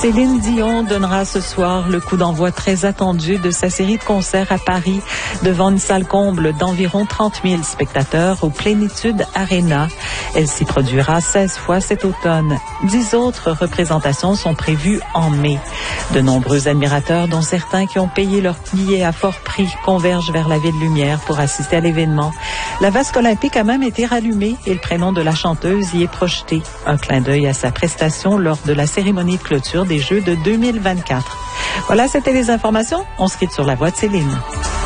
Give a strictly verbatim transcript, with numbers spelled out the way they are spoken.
Céline Dion donnera ce soir le coup d'envoi très attendu de sa série de concerts à Paris devant une salle comble d'environ trente mille spectateurs au Plénitude Arena. Elle s'y produira seize fois cet automne. Dix autres représentations sont prévues en mai. De nombreux admirateurs, dont certains qui ont payé leur billet à fort prix, convergent vers la Ville Lumière pour assister à l'événement. La vasque olympique a même été rallumée et le prénom de la chanteuse y est projeté. Un clin d'œil à sa prestation lors de la cérémonie de clôture des Jeux de deux mille vingt-quatre. Voilà, c'était les informations. On se quitte sur la voie de Céline.